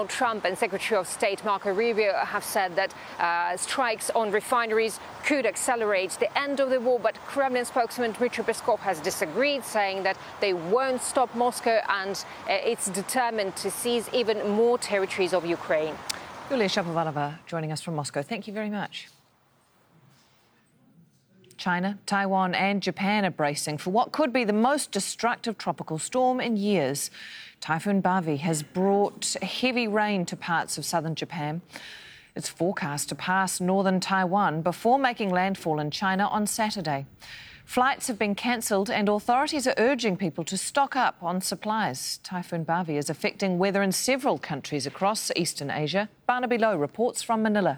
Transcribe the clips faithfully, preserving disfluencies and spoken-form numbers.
Donald Trump and Secretary of State Marco Rubio have said that uh, strikes on refineries could accelerate the end of the war, but Kremlin spokesman Dmitry Peskov has disagreed, saying that they won't stop Moscow and uh, it's determined to seize even more territories of Ukraine. Yulia Shapovalova joining us from Moscow. Thank you very much. China, Taiwan and Japan are bracing for what could be the most destructive tropical storm in years. Typhoon Bavi has brought heavy rain to parts of southern Japan. It's forecast to pass northern Taiwan before making landfall in China on Saturday. Flights have been cancelled and authorities are urging people to stock up on supplies. Typhoon Bavi is affecting weather in several countries across Eastern Asia. Barnaby Lowe reports from Manila.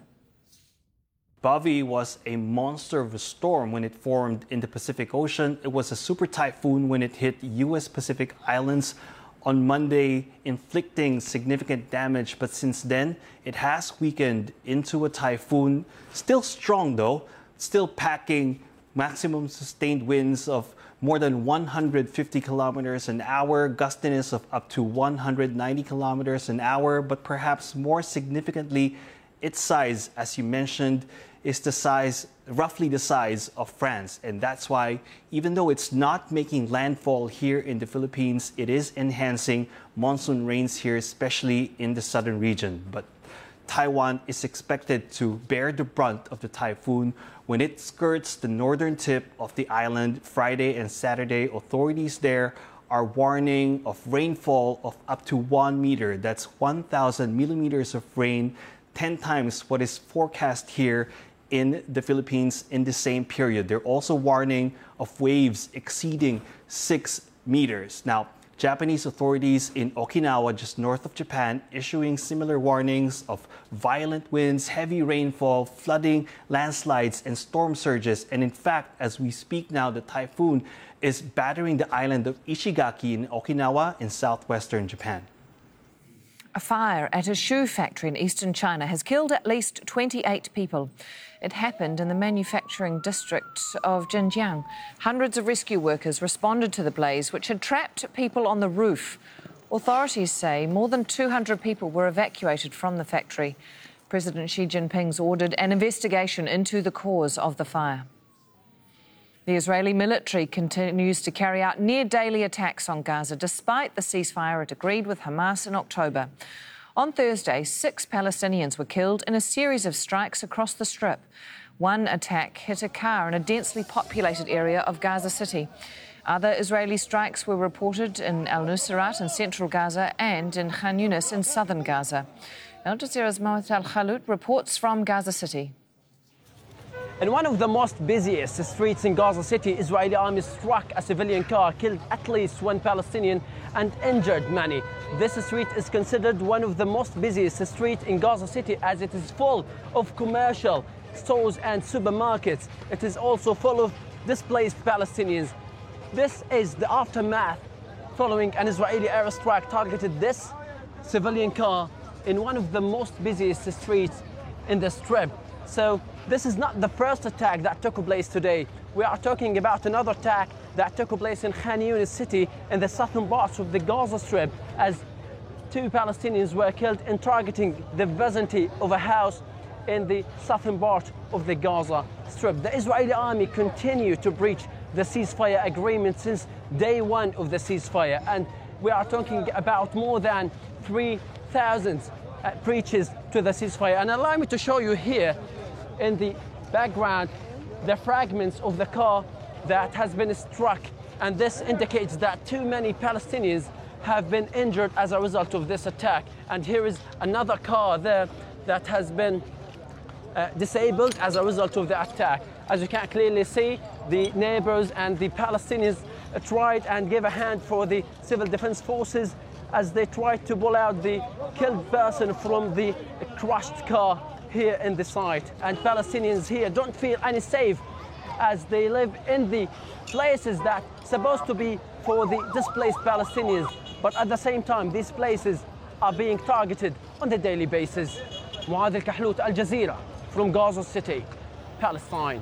Bavi was a monster of a storm when it formed in the Pacific Ocean. It was a super typhoon when it hit U S Pacific Islands on Monday, inflicting significant damage. But since then, it has weakened into a typhoon. Still strong, though, still packing maximum sustained winds of more than one hundred fifty kilometers an hour, gustiness of up to one hundred ninety kilometers an hour. But perhaps more significantly, its size, as you mentioned, is the size, roughly the size of France. And that's why, even though it's not making landfall here in the Philippines, it is enhancing monsoon rains here, especially in the southern region. But Taiwan is expected to bear the brunt of the typhoon when it skirts the northern tip of the island Friday and Saturday. Authorities there are warning of rainfall of up to one meter. That's one thousand millimeters of rain, ten times what is forecast here in the Philippines in the same period. They're also warning of waves exceeding six meters. Now, Japanese authorities in Okinawa, just north of Japan, issuing similar warnings of violent winds, heavy rainfall, flooding, landslides, and storm surges. And in fact, as we speak now, the typhoon is battering the island of Ishigaki in Okinawa in southwestern Japan. A fire at a shoe factory in eastern China has killed at least twenty-eight people. It happened in the manufacturing district of Xinjiang. Hundreds of rescue workers responded to the blaze, which had trapped people on the roof. Authorities say more than two hundred people were evacuated from the factory. President Xi Jinping's ordered an investigation into the cause of the fire. The Israeli military continues to carry out near-daily attacks on Gaza, despite the ceasefire it agreed with Hamas in October. On Thursday, six Palestinians were killed in a series of strikes across the Strip. One attack hit a car in a densely populated area of Gaza City. Other Israeli strikes were reported in Al-Nusrat in central Gaza and in Khan Yunis in southern Gaza. Al Jazeera's Mohammed Al-Khalout reports from Gaza City. In one of the most busiest streets in Gaza City, Israeli army struck a civilian car, killed at least one Palestinian and injured many. This street is considered one of the most busiest streets in Gaza City, as it is full of commercial stores and supermarkets. It is also full of displaced Palestinians. This is the aftermath following an Israeli airstrike targeted this civilian car in one of the most busiest streets in the Strip. So this is not the first attack that took place today. We are talking about another attack that took place in Khan Yunis city in the southern parts of the Gaza Strip, as two Palestinians were killed in targeting the vicinity of a house in the southern part of the Gaza Strip. The Israeli army continued to breach the ceasefire agreement since day one of the ceasefire, and we are talking about more than three thousand uh, breaches to the ceasefire. And allow me to show you here in the background the fragments of the car that has been struck, and this indicates that too many Palestinians have been injured as a result of this attack. And here is another car there that has been uh, disabled as a result of the attack. As you can clearly see, the neighbors and the Palestinians tried and gave a hand for the civil defense forces as they tried to pull out the killed person from the crushed car here in the site. And Palestinians here don't feel any safe as they live in the places that are supposed to be for the displaced Palestinians. But at the same time, these places are being targeted on a daily basis. Mohammed Al-Khalout, Al Jazeera, from Gaza City, Palestine.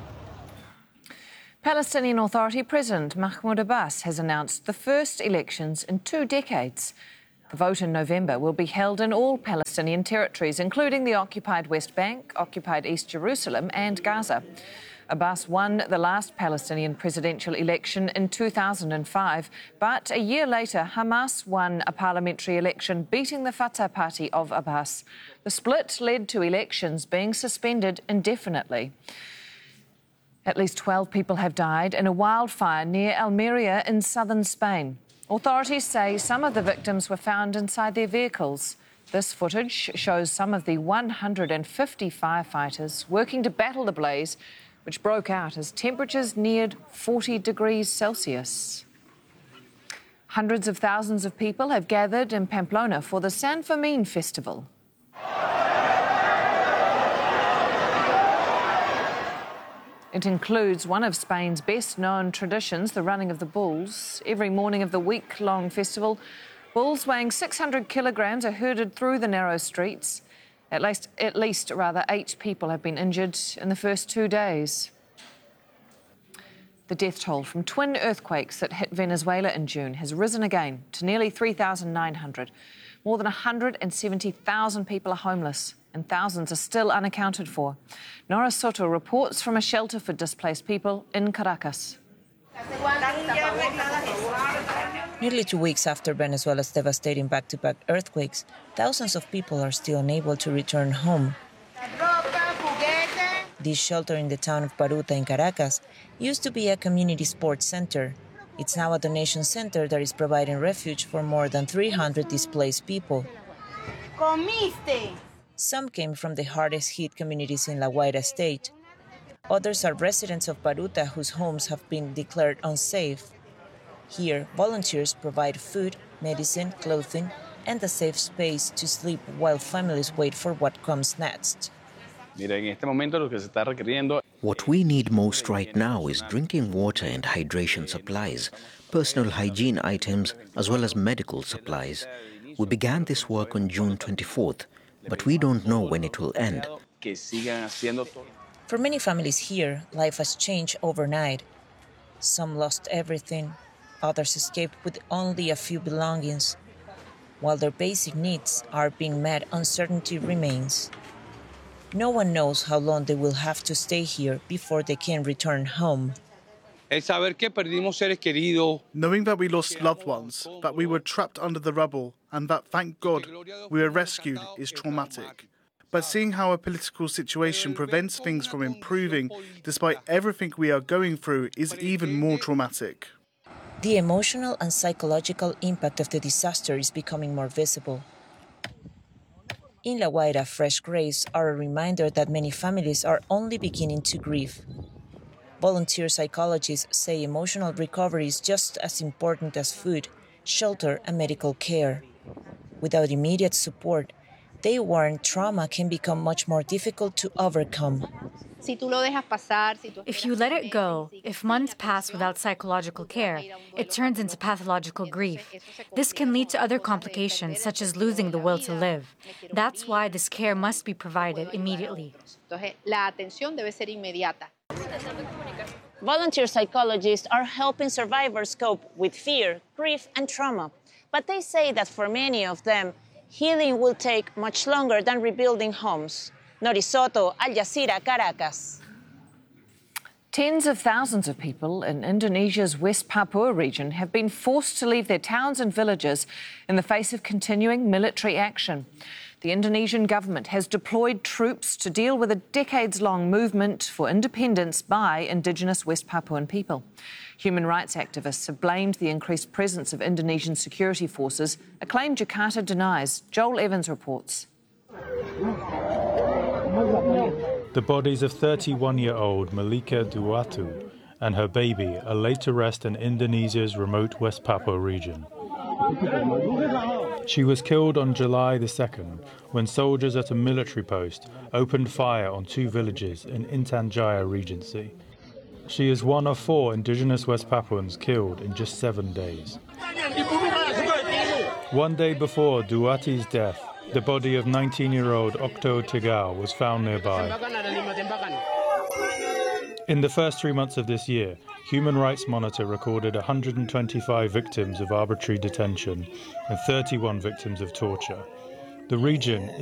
Palestinian Authority President Mahmoud Abbas has announced the first elections in two decades. A vote in November will be held in all Palestinian territories, including the occupied West Bank, occupied East Jerusalem and Gaza. Abbas won the last Palestinian presidential election in two thousand five, but a year later Hamas won a parliamentary election, beating the Fatah party of Abbas. The split led to elections being suspended indefinitely. At least twelve people have died in a wildfire near Almeria in southern Spain. Authorities say some of the victims were found inside their vehicles. This footage shows some of the one hundred fifty firefighters working to battle the blaze, which broke out as temperatures neared forty degrees Celsius. Hundreds of thousands of people have gathered in Pamplona for the San Fermin festival. It includes one of Spain's best-known traditions, the running of the bulls. Every morning of the week-long festival, bulls weighing six hundred kilograms are herded through the narrow streets. At least, at least, rather, eight people have been injured in the first two days. The death toll from twin earthquakes that hit Venezuela in June has risen again to nearly three thousand nine hundred. More than one hundred seventy thousand people are homeless, and thousands are still unaccounted for. Nora Soto reports from a shelter for displaced people in Caracas. Nearly two weeks after Venezuela's devastating back-to-back earthquakes, thousands of people are still unable to return home. This shelter in the town of Baruta in Caracas used to be a community sports center. It's now a donation center that is providing refuge for more than three hundred displaced people. Some came from the hardest-hit communities in La Guaira state. Others are residents of Baruta whose homes have been declared unsafe. Here, volunteers provide food, medicine, clothing, and a safe space to sleep while families wait for what comes next. What we need most right now is drinking water and hydration supplies, personal hygiene items, as well as medical supplies. We began this work on June twenty-fourth, but we don't know when it will end. For many families here, life has changed overnight. Some lost everything. Others escaped with only a few belongings. While their basic needs are being met, uncertainty remains. No one knows how long they will have to stay here before they can return home. Knowing that we lost loved ones, that we were trapped under the rubble, and that, thank God, we were rescued is traumatic. But seeing how a political situation prevents things from improving despite everything we are going through is even more traumatic. The emotional and psychological impact of the disaster is becoming more visible. In La Guaira, fresh graves are a reminder that many families are only beginning to grieve. Volunteer psychologists say emotional recovery is just as important as food, shelter, and medical care. Without immediate support, they warn trauma can become much more difficult to overcome. If you let it go, if months pass without psychological care, it turns into pathological grief. This can lead to other complications, such as losing the will to live. That's why this care must be provided immediately. Volunteer psychologists are helping survivors cope with fear, grief, and trauma. But they say that for many of them, healing will take much longer than rebuilding homes. Nora Soto, Al Jazeera, Caracas. Tens of thousands of people in Indonesia's West Papua region have been forced to leave their towns and villages in the face of continuing military action. The Indonesian government has deployed troops to deal with a decades-long movement for independence by indigenous West Papuan people. Human rights activists have blamed the increased presence of Indonesian security forces, a claim Jakarta denies. Joel Evans reports. The bodies of thirty-one-year-old Malika Duatu and her baby are laid to rest in Indonesia's remote West Papua region. She was killed on July the second when soldiers at a military post opened fire on two villages in Intan Jaya Regency. She is one of four indigenous West Papuans killed in just seven days. One day before Duati's death, the body of nineteen-year-old Okto Tegal was found nearby. In the first three months of this year, Human Rights Monitor recorded one hundred twenty-five victims of arbitrary detention and thirty-one victims of torture. The region